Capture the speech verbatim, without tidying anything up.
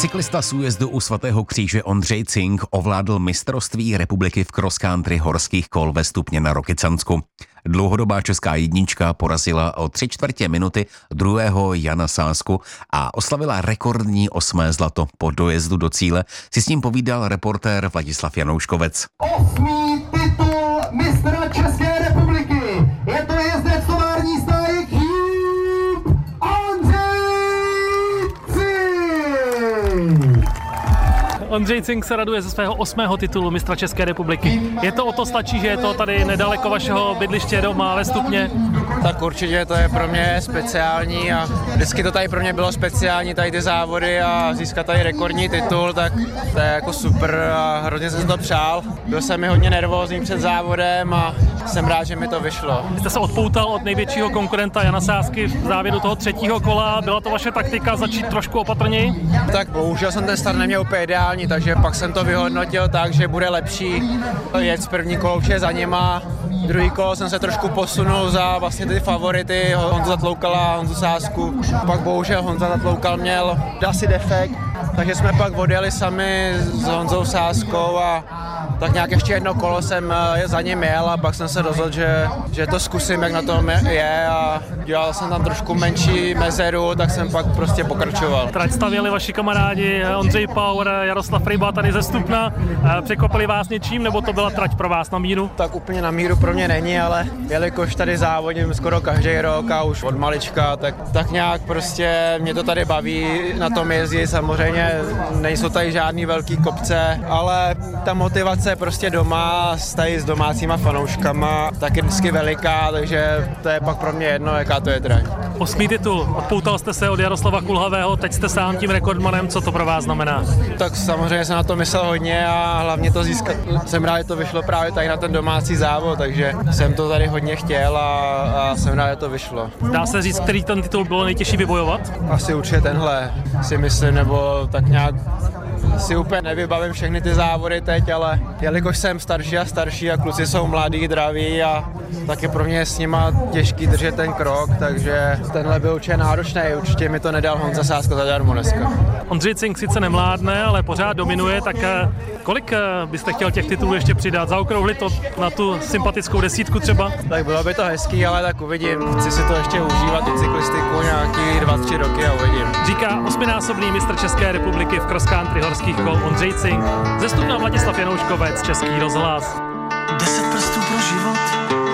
Cyklista z újezdu u Svatého kříže Ondřej Cink ovládl mistrovství republiky v cross country horských kol ve Stupně na Rokycansku. Dlouhodobá česká jednička porazila o tři čtvrtě minuty druhého Jana Sázku a oslavila rekordní osmé zlato. Po dojezdu do cíle si s ním povídal reportér Vladislav Janouškovec. Osmý titul mistra České republiky. Je to jezdec tovární stáje Cube Ondřej Cink. Ondřej Cink se raduje ze svého osmého titulu mistra České republiky. Je to o to stačí, že je to tady nedaleko vašeho bydliště doma ve Stupně? Tak určitě to je pro mě speciální a vždycky to tady pro mě bylo speciální, tady ty závody a získat tady rekordní titul, tak to je jako super a hrozně jsem si to přál. Byl jsem mi hodně nervózní před závodem a jsem rád, že mi to vyšlo. Vy jste se odpoutal od největšího konkurenta Jana Sázky v závěru toho třetího kola. Byla to vaše taktika začít trošku opatrněji? Tak bohužel jsem ten start neměl úplně ideální, takže pak jsem to vyhodnotil tak, že bude lepší jet z první kolo určitě za nima. Druhý kolo jsem se trošku posunul za vlastně ty favority, Honzu Zatloukala a Honzu Sázku. Pak bohužel Honza Zatloukal měl asi defekt, takže jsme pak odjeli sami s Honzou Sázkou a tak nějak ještě jedno kolo jsem je za ním jel a pak jsem se rozhodl, že, že to zkusím, jak na tom je a dělal jsem tam trošku menší mezeru, tak jsem pak prostě pokračoval. Trať stavěli vaši kamarádi Ondřej Power, Jaroslav Ryba tady ze Stupna. Překvapili vás něčím, nebo to byla trať pro vás na míru? Tak úplně na míru pro mě není, ale jelikož tady závodím skoro každý rok a už od malička, tak, tak nějak prostě mě to tady baví na tom jezdit. Samozřejmě nejsou tady žádný velký kopce, ale ta motivace prostě doma, tady s domácíma fanouškama, tak je vždycky veliká, takže to je pak pro mě jedno, jaká to je trať. Osmý titul, odpoutal jste se od Jaroslava Kulhavého, teď jste sám tím rekordmanem, co to pro vás znamená? Tak samozřejmě jsem na to myslel hodně a hlavně to získat. Jsem rád, že to vyšlo právě tady na ten domácí závod, takže jsem to tady hodně chtěl a, a jsem rád, že to vyšlo. Dá se říct, který ten titul bylo nejtěžší vybojovat? Asi určitě tenhle, si myslím, nebo tak nějak si úplně nevybavím všechny ty závody teď, ale jelikož jsem starší a starší a kluci jsou mladí, draví a tak je pro mě s nima těžký držet ten krok, takže tenhle byl určitě náročný, určitě mi to nedal Honza Sázka zadarmo dneska. Ondřej Cink sice nemládne, ale pořád dominuje, tak kolik byste chtěl těch titulů ještě přidat? Zaokrouhlit to na tu sympatickou desítku třeba? Tak bylo by to hezký, ale tak uvidím. Chci si to ještě užívat, tu cyklistiku, nějaký dva, tři roky a uvidím. Říká osminásobný mistr České republiky v cross country horských kol Ondřej Cink. Ze Stupna Vladislav Janouškovec, Český rozhlas.